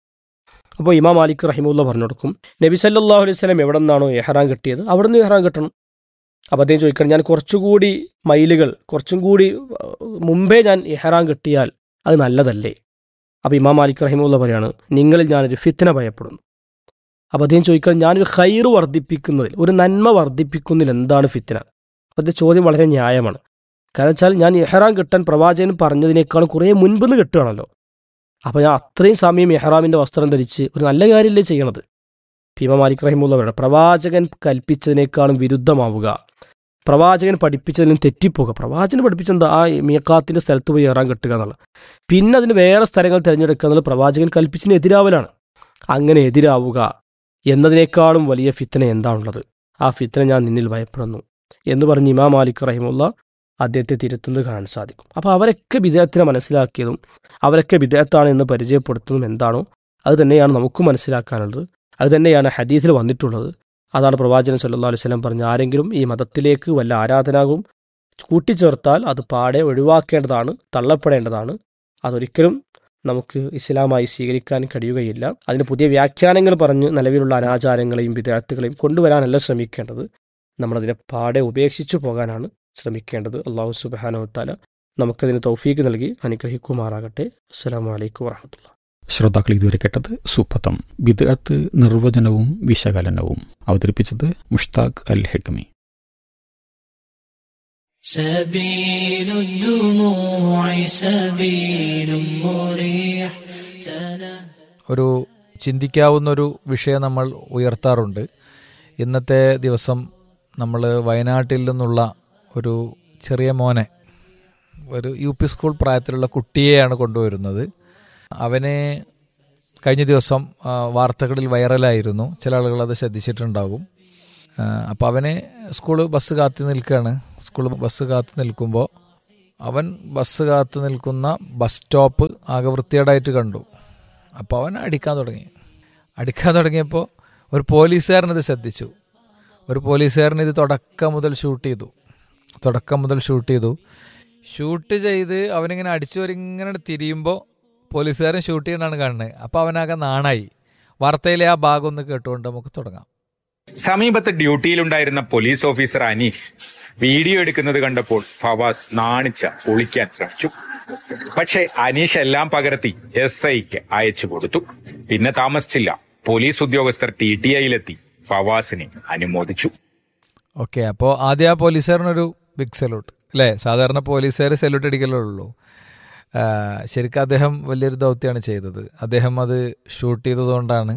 അപ്പോൾ ഇമാം മാലിക് റഹിമഹുല്ല പറഞ്ഞു കൊടുക്കും, നബി സല്ലല്ലാഹു അലൈഹി വസല്ലം എവിടെ നിന്നാണോ ഇഹ്റാം കെട്ടിയത് അവിടെ നിന്ന് ഇഹ്റാം കെട്ടണം. അപ്പോൾ അദ്ദേഹം ചോദിക്കണം, ഞാൻ കുറച്ചുകൂടി മൈലുകൾ, കുറച്ചും കൂടി മുമ്പേ ഞാൻ ഇഹ്റാം കെട്ടിയാൽ അത് നല്ലതല്ലേ? അപ്പോൾ ഇമാം മാലിക് റഹിമഹുല്ല പറയാണ്, നിങ്ങളിൽ ഞാനൊരു ഫിത്ന ഭയപ്പെടുന്നു. അപ്പോൾ അദ്ദേഹം ചോദിക്കണം, ഞാനൊരു ഖൈർ വർദ്ധിപ്പിക്കുന്നതിൽ, ഒരു നന്മ വർദ്ധിപ്പിക്കുന്നതിൽ എന്താണ് ഫിത്ന? അത് ചോദ്യം വളരെ ന്യായമാണ്. കാരണം വെച്ചാൽ ഞാൻ ഇഹ്റാം കെട്ടാൻ പ്രവാചകൻ പറഞ്ഞതിനേക്കാളും കുറേ മുൻപെന്ന് കെട്ടുകയാണല്ലോ. അപ്പോൾ ഞാൻ അത്രയും സമയം ഇഹ്റാമിൻ്റെ വസ്ത്രം ധരിച്ച് ഒരു നല്ല കാര്യമല്ലേ ചെയ്യണത്? ഇമാം മാലിക് റഹിമഹുല്ലാ പറയുന്നത്, പ്രവാചകൻ കൽപ്പിച്ചതിനേക്കാളും വിരുദ്ധമാവുക, പ്രവാചകൻ പഠിപ്പിച്ചതിലും തെറ്റിപ്പോകുക. പ്രവാചകൻ പഠിപ്പിച്ചെന്താ? ആ മീഖാത്തിൻ്റെ സ്ഥലത്ത് പോയി ഇഹ്റാം കെട്ടുക എന്നുള്ളത്. പിന്നെ അതിന് വേറെ സ്ഥലങ്ങൾ തിരഞ്ഞെടുക്കുക എന്നുള്ളത് പ്രവാചകൻ കൽപ്പിച്ചതിന് എതിരാവലാണ്. അങ്ങനെ എതിരാവുക എന്നതിനേക്കാളും വലിയ ഫിത്ന എന്താണുള്ളത്? ആ ഫിത്ന ഞാൻ നിന്നിൽ ഭയപ്പെടുന്നു എന്ന് പറഞ്ഞ് ഇമാം മാലിക് റഹിമഹുല്ലാ അദ്ദേഹത്തെ തിരുത്തുന്നത് കാണാൻ സാധിക്കും. അപ്പോൾ അവരൊക്കെ വിദേഹത്തിനെ മനസ്സിലാക്കിയതും അവരൊക്കെ വിദേഹത്താണ് എന്ന് പരിചയപ്പെടുത്തുന്നതും എന്താണോ അത് തന്നെയാണ് നമുക്ക് മനസ്സിലാക്കാനുള്ളത്. അത് തന്നെയാണ് ഹദീസിൽ വന്നിട്ടുള്ളത്. അതാണ് പ്രവാചകൻ സല്ലല്ലാഹു അലൈഹി വസല്ലം പറഞ്ഞ, ആരെങ്കിലും ഈ മതത്തിലേക്ക് വല്ല ആരാധനാവും കൂട്ടിച്ചേർത്താൽ അത് പാടെ ഒഴിവാക്കേണ്ടതാണ്, തള്ളപ്പെടേണ്ടതാണ്. അതൊരിക്കലും നമുക്ക് ഇസ്ലാമായി സ്വീകരിക്കാൻ കഴിയുകയില്ല. അതിന് പുതിയ വ്യാഖ്യാനങ്ങൾ പറഞ്ഞ് നിലവിലുള്ള അനാചാരങ്ങളെയും വിദഅത്തുകളെയും കൊണ്ടുവരാനല്ല ശ്രമിക്കേണ്ടത്, നമ്മളതിനെ പാടെ ഉപേക്ഷിച്ചു പോകാനാണ് ശ്രമിക്കേണ്ടത്. അല്ലാഹു സുബ്ഹാനഹു വ തആല നമുക്കതിന് തൗഫീക്ക് നൽകി അനുഗ്രഹിക്കുമാറാകട്ടെ. അസ്സലാമു അലൈക്കും വറഹ്മത്തുള്ളാഹി. ശ്രോതാക്കൾ ഇതുവരെ കേട്ടത് സുപ്പത്തം ബിദ്അത്ത് നിർവചനവും വിശകലനവും. അവതരിപ്പിച്ചത് മുഷ്താഖ് അൽ ഹെക്കമി. سبيل الدموع سبيل مريح. ഒരു ചിന്തിക്കാവുന്നൊരു വിഷയം നമ്മൾ ഉയർത്താറുണ്ട്. ഇന്നത്തെ ദിവസം നമ്മൾ വയനാട്ടിൽ നിന്നുള്ള ഒരു ചെറിയ മോനെ, ഒരു യു പി സ്കൂൾ പ്രായത്തിലുള്ള കുട്ടിയെയാണ് കൊണ്ടുവരുന്നത്. അവന് കഴിഞ്ഞ ദിവസം വാർത്തകളിൽ വൈറലായിരുന്നു. ചില ആളുകൾ അത് ശ്രദ്ധിച്ചിട്ടുണ്ടാകും. അപ്പോൾ അവന് സ്കൂൾ ബസ് കാത്തു നിൽക്കുകയാണ്. സ്കൂൾ ബസ് കാത്തു നിൽക്കുമ്പോൾ അവൻ ബസ് കാത്തു നിൽക്കുന്ന ബസ് സ്റ്റോപ്പ് ആകെ വൃത്തികേടായിട്ട് കണ്ടു. അപ്പോൾ അവൻ അടിക്കാൻ തുടങ്ങി. അടിക്കാൻ തുടങ്ങിയപ്പോൾ ഒരു പോലീസുകാരനത് ശ്രദ്ധിച്ചു. ഒരു പോലീസുകാരൻ ഇത് തുടക്കം മുതൽ ഷൂട്ട് ചെയ്തു. തുടക്കം മുതൽ ഷൂട്ട് ചെയ്തു ഷൂട്ട് ചെയ്ത് അവനിങ്ങനെ അടിച്ചവരിങ്ങനെ തിരിയുമ്പോൾ പോലീസുകാരൻ ഷൂട്ട് ചെയ്യണതാണ് കാണുന്നത്. അപ്പോൾ അവനാകെ നാണായി. വാർത്തയിലെ ആ ഭാഗം ഒന്ന് കേട്ടുകൊണ്ട് നമുക്ക് തുടങ്ങാം. സമീപത്ത് ഡ്യൂട്ടിയിലുണ്ടായിരുന്ന പോലീസ് ഓഫീസർ അനീഷ് വീഡിയോ എടുക്കുന്നത് കണ്ടപ്പോൾ ഫവാസ് നാണിച്ച ഒളിക്കാൻ ശ്രമിച്ചു. പക്ഷെ അനീഷ് എല്ലാം പകർത്തി എസ് ഐക്ക് അയച്ചു കൊടുത്തു. പിന്നെ താമസിച്ചില്ല, പോലീസ് ഉദ്യോഗസ്ഥർ ടി ടി ഐയിലെത്തി ഫവാസിനെ അനുമോദിച്ചു. ഓക്കെ, അപ്പോൾ ആദ്യം ആ പോലീസുകാരനൊരു ബിഗ് സല്യൂട്ട് അല്ലേ? സാധാരണ പോലീസുകാർ സല്യൂട്ട് അടിക്കലേ ഉള്ളൂ. ശരിക്കും അദ്ദേഹം വലിയൊരു ദൗത്യമാണ് ചെയ്തത്. അദ്ദേഹം അത് ഷൂട്ട് ചെയ്തതുകൊണ്ടാണ്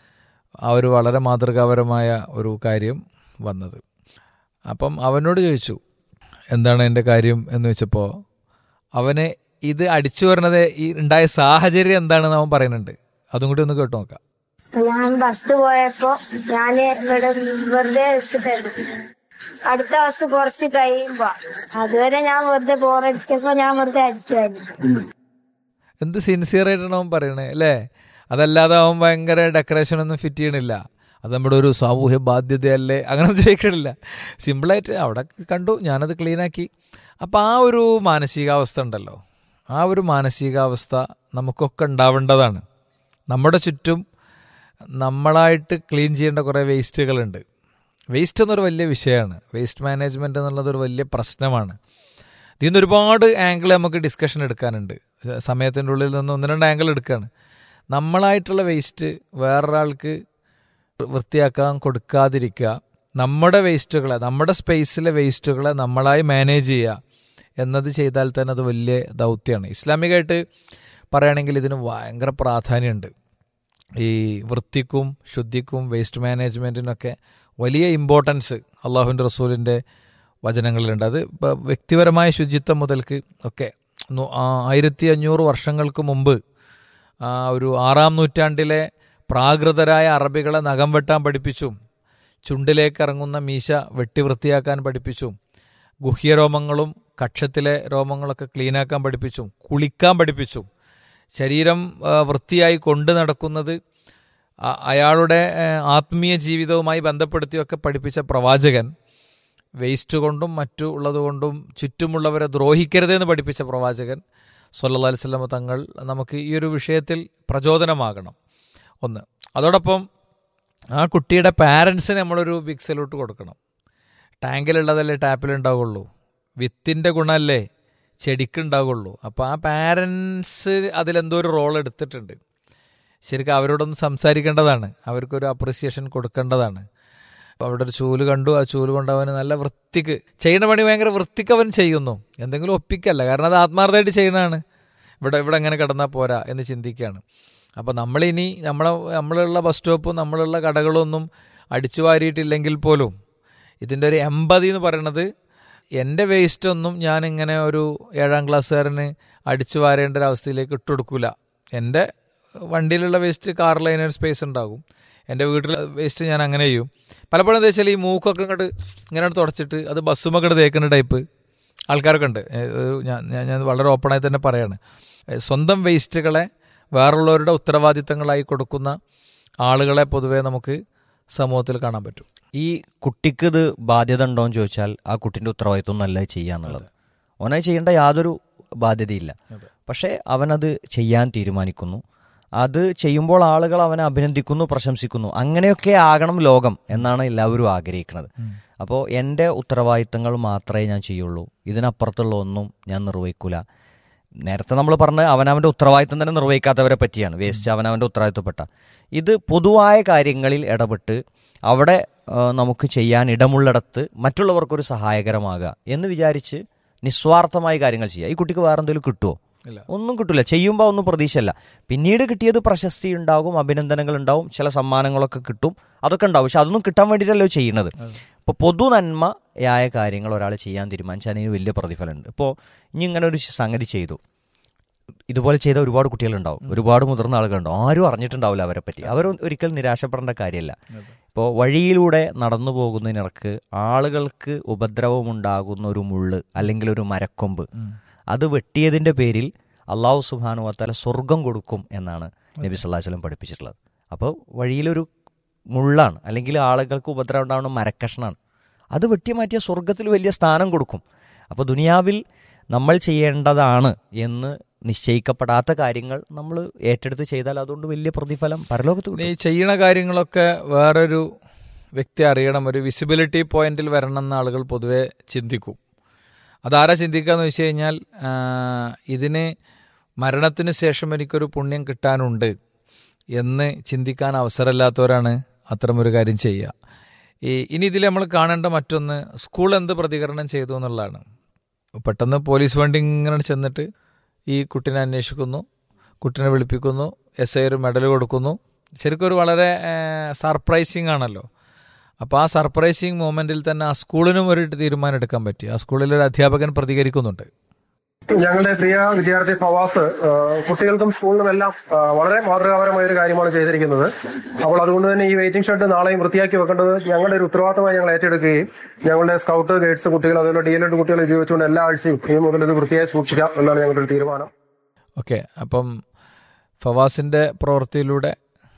ആ ഒരു വളരെ മാതൃകാപരമായ ഒരു കാര്യം വന്നത്. അപ്പം അവനോട് ചോദിച്ചു എന്താണ് എൻ്റെ കാര്യം എന്ന് വെച്ചപ്പോൾ അവന് ഇത് അടിച്ചു വരുന്നത് ഈ ഉണ്ടായ സാഹചര്യം എന്താണെന്ന് അവൻ പറയുന്നുണ്ട്. അതും കൂടി ഒന്ന് കേട്ടു നോക്കാം. ഞാൻ ബസ് പോയപ്പോ ഞാന് ഇവിടെ വെറുതെ എടുത്തിട്ടായിരുന്നു. അടുത്ത ബസ് കുറച്ച് കഴിയുമ്പോ അതുവരെ ഞാൻ വെറുതെ ബോറടിച്ചപ്പോ ഞാൻ വെറുതെ അടിച്ചായിരുന്നു. എന്ത് സിൻസിയർ ആയിട്ടാണ് അവൻ പറയണേ അല്ലേ? അതല്ലാതെ അവൻ ഭയങ്കര ഡെക്കറേഷൻ ഒന്നും ഫിറ്റ് ചെയ്യണില്ല. അത് നമ്മുടെ ഒരു സാമൂഹ്യ ബാധ്യതയല്ലേ അങ്ങനെ ചോദിക്കണില്ല. സിമ്പിളായിട്ട് അവിടെ കണ്ടു, ഞാനത് ക്ലീനാക്കി. അപ്പം ആ ഒരു മാനസികാവസ്ഥ ഉണ്ടല്ലോ, ആ ഒരു മാനസികാവസ്ഥ നമുക്കൊക്കെ ഉണ്ടാവേണ്ടതാണ്. നമ്മുടെ ചുറ്റും നമ്മളായിട്ട് ക്ലീൻ ചെയ്യേണ്ട കുറേ വേസ്റ്റുകളുണ്ട്. വേസ്റ്റ് എന്നൊരു വലിയ വിഷയമാണ്. വേസ്റ്റ് മാനേജ്മെൻറ്റ് എന്നുള്ളതൊരു വലിയ പ്രശ്നമാണ്. ഇതിൽ നിന്ന് ഒരുപാട് ആംഗിൾ നമുക്ക് ഡിസ്കഷൻ എടുക്കാനുണ്ട്. സമയത്തിൻ്റെ ഉള്ളിൽ നിന്ന് ഒന്ന് രണ്ട് ആംഗിൾ എടുക്കുകയാണ്. നമ്മളായിട്ടുള്ള വേസ്റ്റ് വേറൊരാൾക്ക് വൃത്തിയാക്കാൻ കൊടുക്കാതിരിക്കുക, നമ്മുടെ വേസ്റ്റുകളെ, നമ്മുടെ സ്പേസിലെ വേസ്റ്റുകളെ നമ്മളായി മാനേജ് ചെയ്യുക എന്നത് ചെയ്താൽ തന്നെ അത് വലിയ ദൗത്യമാണ്. ഇസ്ലാമികമായിട്ട് പറയുകയാണെങ്കിൽ ഇതിന് ഭയങ്കര പ്രാധാന്യമുണ്ട്. ഈ വൃത്തിക്കും ശുദ്ധിക്കും വേസ്റ്റ് മാനേജ്മെൻറ്റിനൊക്കെ വലിയ ഇമ്പോർട്ടൻസ് അള്ളാഹുവിൻ്റെ റസൂലിൻ്റെ വചനങ്ങളിലുണ്ട്. അത് വ്യക്തിപരമായ ശുചിത്വം മുതൽക്ക് ഒക്കെ ആയിരത്തി അഞ്ഞൂറ് വർഷങ്ങൾക്ക് മുമ്പ് ഒരു ആറാം നൂറ്റാണ്ടിലെ പ്രാകൃതരായ അറബികളെ നഖം വെട്ടാൻ പഠിപ്പിച്ചു. ചുണ്ടിലേക്ക് ഇറങ്ങുന്ന മീശ വെട്ടി വൃത്തിയാക്കാൻ പഠിപ്പിച്ചു. ഗുഹ്യരോമങ്ങളും കക്ഷത്തിലെ രോമങ്ങളൊക്കെ ക്ലീനാക്കാൻ പഠിപ്പിച്ചു. കുളിക്കാൻ പഠിപ്പിച്ചു. ശരീരം വൃത്തിയായി കൊണ്ടു നടക്കുന്നത് അയാളുടെ ആത്മീയ ജീവിതവുമായി ബന്ധപ്പെടുത്തിയൊക്കെ പഠിപ്പിച്ച പ്രവാചകൻ, വേസ്റ്റ് കൊണ്ടും മറ്റു ഉള്ളതുകൊണ്ടും ചുറ്റുമുള്ളവരെ ദ്രോഹിക്കരുതെന്ന് പഠിപ്പിച്ച പ്രവാചകൻ സല്ലല്ലാഹു അലൈഹി വസല്ലം തങ്ങൾ നമുക്ക് ഈ ഒരു വിഷയത്തിൽ പ്രചോദനമാകണം. ഒന്ന്, അതോടൊപ്പം ആ കുട്ടിയുടെ പാരൻസിന് നമ്മളൊരു ബിഗ് സല്യൂട്ട് കൊടുക്കണം. ടാങ്കിലുള്ളതല്ലേ ടാപ്പിലുണ്ടാവുള്ളൂ, വിത്തിൻ്റെ ഗുണമല്ലേ ചെടിക്കുണ്ടാവുള്ളൂ. അപ്പോൾ ആ പാരൻസ് അതിലെന്തോ ഒരു റോൾ എടുത്തിട്ടുണ്ട്. ശരിക്കും അവരോടൊന്ന് സംസാരിക്കേണ്ടതാണ്, അവർക്കൊരു അപ്രിസിയേഷൻ കൊടുക്കേണ്ടതാണ്. അവിടെ ഒരു ചൂല് കണ്ടു, ആ ചൂല് കൊണ്ട് അവന് നല്ല വൃത്തിക്ക് ചെയ്യുന്ന പണി ഭയങ്കര വൃത്തിക്ക് അവൻ ചെയ്യുന്നു. എന്തെങ്കിലും ഒപ്പിക്കല്ല, കാരണം അത് ആത്മാർത്ഥമായിട്ട് ചെയ്യുന്നതാണ്. ഇവിടെ ഇവിടെ എങ്ങനെ കിടന്നാൽ പോരാ എന്ന് ചിന്തിക്കുകയാണ്. അപ്പോൾ നമ്മളിനി നമ്മളെ നമ്മളുള്ള ബസ് സ്റ്റോപ്പും നമ്മളുള്ള കടകളൊന്നും അടിച്ചു വാരിയിട്ടില്ലെങ്കിൽ പോലും ഇതിൻ്റെ ഒരു എമ്പതി എന്ന് പറയുന്നത്, എൻ്റെ വേസ്റ്റൊന്നും ഞാനിങ്ങനെ ഒരു ഏഴാം ക്ലാസ്സുകാരന് അടിച്ചു വാരേണ്ട ഒരു അവസ്ഥയിലേക്ക് ഇട്ടുകൊടുക്കില്ല. എൻ്റെ വണ്ടിയിലുള്ള വേസ്റ്റ് കാറിൽ അതിനൊരു സ്പേസ് ഉണ്ടാകും. എൻ്റെ വീട്ടിലെ വേസ്റ്റ് ഞാൻ അങ്ങനെ ചെയ്യും. പലപ്പോഴും എന്താ വെച്ചാൽ ഈ മൂക്കൊക്കെ ഇങ്ങോട്ട് ഇങ്ങനെ തുടച്ചിട്ട് അത് ബസ്സുമൊക്കെ തേക്കുന്ന ടൈപ്പ് ആൾക്കാരൊക്കെ ഉണ്ട്. ഞാൻ ഞാൻ വളരെ ഓപ്പണായി തന്നെ പറയാണ്, സ്വന്തം വേസ്റ്റുകളെ വേറുള്ളവരുടെ ഉത്തരവാദിത്തങ്ങളായി കൊടുക്കുന്ന ആളുകളെ പൊതുവേ നമുക്ക് സമൂഹത്തിൽ കാണാൻ പറ്റും. ഈ കുട്ടിക്ക് ഇത് ബാധ്യത ഉണ്ടോ എന്ന് ചോദിച്ചാൽ ആ കുട്ടിൻ്റെ ഉത്തരവാദിത്വം ഒന്നല്ല ചെയ്യാന്നുള്ളത്. അവനത് ചെയ്യേണ്ട യാതൊരു ബാധ്യതയില്ല. പക്ഷേ അവനത് ചെയ്യാൻ തീരുമാനിക്കുന്നു. അത് ചെയ്യുമ്പോൾ ആളുകൾ അവനെ അഭിനന്ദിക്കുന്നു, പ്രശംസിക്കുന്നു. അങ്ങനെയൊക്കെ ആകണം ലോകം എന്നാണ് എല്ലാവരും ആഗ്രഹിക്കുന്നത്. അപ്പോൾ എൻ്റെ ഉത്തരവാദിത്തങ്ങൾ മാത്രമേ ഞാൻ ചെയ്യുള്ളൂ, ഇതിനപ്പുറത്തുള്ള ഒന്നും ഞാൻ നിർവഹിക്കൂല. നേരത്തെ നമ്മൾ പറഞ്ഞ അവനവൻ്റെ ഉത്തരവാദിത്തം തന്നെ നിർവഹിക്കാത്തവരെ പറ്റിയാണ്. വേസ്റ്റ് അവനവൻ്റെ ഉത്തരവാദിത്തപ്പെട്ട ഇത് പൊതുവായ കാര്യങ്ങളിൽ ഇടപെട്ട് അവിടെ നമുക്ക് ചെയ്യാൻ ഇടമുള്ളിടത്ത് മറ്റുള്ളവർക്കൊരു സഹായകരമാകുക എന്ന് വിചാരിച്ച് നിസ്വാർത്ഥമായ കാര്യങ്ങൾ ചെയ്യുക. ഈ കുട്ടിക്ക് വേറെ എന്തെങ്കിലും കിട്ടുമോ? ഒന്നും കിട്ടില്ല. ചെയ്യുമ്പോൾ ഒന്നും പ്രതീക്ഷയല്ല. പിന്നീട് കിട്ടിയത് പ്രശസ്തി ഉണ്ടാകും, അഭിനന്ദനങ്ങൾ ഉണ്ടാവും, ചില സമ്മാനങ്ങളൊക്കെ കിട്ടും, അതൊക്കെ ഉണ്ടാവും. പക്ഷെ അതൊന്നും കിട്ടാൻ വേണ്ടിയിട്ടല്ലോ ചെയ്യുന്നത്. ഇപ്പോൾ പൊതു നന്മയായ കാര്യങ്ങൾ ഒരാൾ ചെയ്യാൻ തീരുമാനിച്ചാൽ അതിന് വലിയ പ്രതിഫലമുണ്ട്. ഇപ്പോൾ ഇനി ഇങ്ങനെ ഒരു സംഗതി ചെയ്തു, ഇതുപോലെ ചെയ്ത ഒരുപാട് കുട്ടികളുണ്ടാവും, ഒരുപാട് മുതിർന്ന ആളുകളുണ്ടാവും, ആരും അറിഞ്ഞിട്ടുണ്ടാവില്ല അവരെ പറ്റി. അവർ ഒരിക്കലും നിരാശപ്പെടേണ്ട കാര്യമല്ല. ഇപ്പോൾ വഴിയിലൂടെ നടന്നു പോകുന്നതിനിടക്ക് ആളുകൾക്ക് ഉപദ്രവമുണ്ടാകുന്ന ഒരു മുള്ള് അല്ലെങ്കിൽ ഒരു മരക്കൊമ്പ്, അത് വെട്ടിയതിൻ്റെ പേരിൽ അള്ളാഹു സുബ്ഹാനഹു വ തആല സ്വർഗം കൊടുക്കും എന്നാണ് നബി സല്ലല്ലാഹു അലൈഹി വസല്ലം പഠിപ്പിച്ചിട്ടുള്ളത്. അപ്പോൾ വഴിയിലൊരു മുള്ളാണ് അല്ലെങ്കിൽ ആളുകൾക്ക് ഉപദ്രവം ഉണ്ടാകുന്ന മരക്കഷ്ണാണ്, അത് വെട്ടി മാറ്റിയ സ്വർഗത്തിൽ വലിയ സ്ഥാനം കൊടുക്കും. അപ്പോൾ ദുനിയാവിൽ നമ്മൾ ചെയ്യേണ്ടതാണ് എന്ന് നിശ്ചയിക്കപ്പെടാത്ത കാര്യങ്ങൾ നമ്മൾ ഏറ്റെടുത്ത് ചെയ്താൽ അതുകൊണ്ട് വലിയ പ്രതിഫലം പരലോകത്ത്. ഈ ചെയ്യുന്ന കാര്യങ്ങളൊക്കെ വേറൊരു വ്യക്തി അറിയണം, ഒരു വിസിബിലിറ്റി പോയിന്റിൽ വരണം എന്ന് ആളുകൾ പൊതുവെ ചിന്തിക്കും. അതാരാ ചിന്തിക്കുക എന്ന് വെച്ച് കഴിഞ്ഞാൽ, ഇതിന് മരണത്തിന് ശേഷം എനിക്കൊരു പുണ്യം കിട്ടാനുണ്ട് എന്ന് ചിന്തിക്കാൻ അവസരമില്ലാത്തവരാണ് അത്തരമൊരു കാര്യം ചെയ്യുക. ഈ ഇനി ഇതിൽ നമ്മൾ കാണേണ്ട മറ്റൊന്ന്, സ്കൂൾ എന്ത് പ്രതികരണം ചെയ്തു എന്നുള്ളതാണ്. പെട്ടെന്ന് പോലീസ് വണ്ടി ഇങ്ങനെ ചെന്നിട്ട് ഈ കുട്ടീനെ അന്വേഷിക്കുന്നു, കുട്ടീനെ വിളിപ്പിക്കുന്നു, എസ് ഐ ഒരു മെഡൽ കൊടുക്കുന്നു. ശരിക്കും ഒരു വളരെ സർപ്രൈസിങ് ആണല്ലോ. അപ്പോൾ ആ സർപ്രൈസിങ് മൊമെന്റിൽ തന്നെ ആ സ്കൂളിനും ഒരു തീരുമാനം എടുക്കാൻ പറ്റി. ആ സ്കൂളിലൊരു അധ്യാപകൻ പ്രതികരിക്കുന്നുണ്ട്. ഞങ്ങളുടെ പ്രിയ വിദ്യാർത്ഥി ഫവാസ് കുട്ടികൾക്കും സ്കൂളിനും എല്ലാം വളരെ മാതൃകാപരമായ ഒരു കാര്യമാണ് ചെയ്തിരിക്കുന്നത്. അപ്പോൾ അതുകൊണ്ട് തന്നെ ഈ വെയിറ്റിംഗ് ഷെഡ് നാളെയും വൃത്തിയാക്കി വെക്കേണ്ടത് ഞങ്ങളുടെ ഒരു ഉത്തരവാദിത്തമായി ഞങ്ങൾ ഏറ്റെടുക്കുകയും ഞങ്ങളുടെ സ്കൗട്ട് ഗൈഡ്സ് കുട്ടികൾ അതുപോലെ ഡി എൽ എഡ് കുട്ടികൾ ഉപയോഗിച്ചുകൊണ്ട് എല്ലാ ആഴ്ചയും ഇനി മുതൽ ഇത് വൃത്തിയായി സൂക്ഷിക്കാം എന്നാണ് ഞങ്ങളുടെ ഒരു തീരുമാനം. ഓക്കെ, അപ്പം ഫവാസിന്റെ പ്രവൃത്തിയിലൂടെ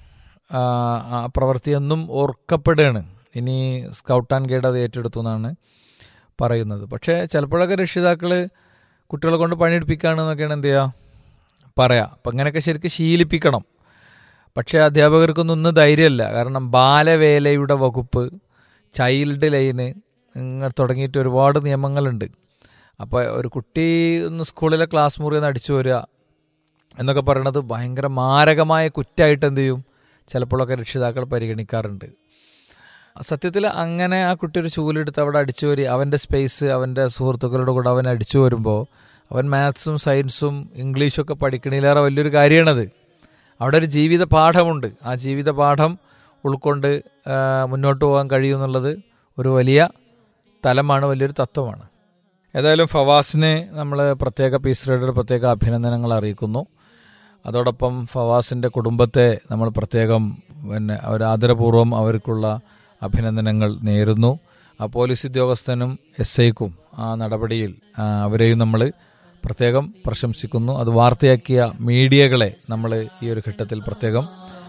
ആ പ്രവൃത്തി എന്നും ഓർക്കപ്പെടുകയാണ്. ഇനി സ്കൗട്ട് ആൻഡ് ഗൈഡ് അത് ഏറ്റെടുത്തു എന്നാണ് പറയുന്നത്. പക്ഷേ ചിലപ്പോഴൊക്കെ രക്ഷിതാക്കൾ കുട്ടികളെ കൊണ്ട് പണിയെടുപ്പിക്കുകയാണെന്നൊക്കെയാണ് എന്ത് ചെയ്യുക പറയാം. അപ്പം അങ്ങനെയൊക്കെ ശരിക്കും ശീലിപ്പിക്കണം. പക്ഷേ അധ്യാപകർക്കൊന്നും ഒന്നും ധൈര്യമല്ല. കാരണം ബാലവേലയുടെ വകുപ്പ്, ചൈൽഡ് ലൈന് ഇങ്ങനെ തുടങ്ങിയിട്ട് ഒരുപാട് നിയമങ്ങളുണ്ട്. അപ്പോൾ ഒരു കുട്ടി ഒന്ന് സ്കൂളിലെ ക്ലാസ് മുറിയിൽ നിന്ന് അടിച്ചു വരിക എന്നൊക്കെ പറയണത് ഭയങ്കര മാരകമായ കുറ്റമായിട്ട് എന്ത് ചെയ്യും ചിലപ്പോഴൊക്കെ രക്ഷിതാക്കൾ പരിഗണിക്കാറുണ്ട്. സത്യത്തിൽ അങ്ങനെ ആ കുട്ടി ഒരു ചൂലെടുത്ത് അവിടെ അടിച്ചു വരി അവൻ്റെ സ്പേസ് അവൻ്റെ സുഹൃത്തുക്കളുടെ കൂടെ അവൻ അടിച്ചു വരുമ്പോൾ അവൻ മാത്സും സയൻസും ഇംഗ്ലീഷും ഒക്കെ പഠിക്കണേലേറെ വലിയൊരു കാര്യമാണത്. അവിടെ ഒരു ജീവിത പാഠമുണ്ട്. ആ ജീവിത പാഠം ഉൾക്കൊണ്ട് മുന്നോട്ട് പോകാൻ കഴിയുമെന്നുള്ളത് ഒരു വലിയ തലമാണ്, വലിയൊരു തത്വമാണ്. ഏതായാലും ഫവാസിന് നമ്മൾ പ്രത്യേക പീസ് റേഡിയോയുടെ പ്രത്യേക അഭിനന്ദനങ്ങൾ അറിയിക്കുന്നു. അതോടൊപ്പം ഫവാസിൻ്റെ കുടുംബത്തെ നമ്മൾ പ്രത്യേകം പിന്നെ അവർ ആദരപൂർവ്വം അവർക്കുള്ള അഭിനന്ദനങ്ങൾ നേരുന്നു. ആ പോലീസ് ഉദ്യോഗസ്ഥനും എസ് ഐക്കും ആ നടപടിയിൽ അവരെയും നമ്മൾ പ്രത്യേകം പ്രശംസിക്കുന്നു. അത് വാർത്തയാക്കിയ മീഡിയകളെ നമ്മൾ ഈ ഒരു ഘട്ടത്തിൽ പ്രത്യേകം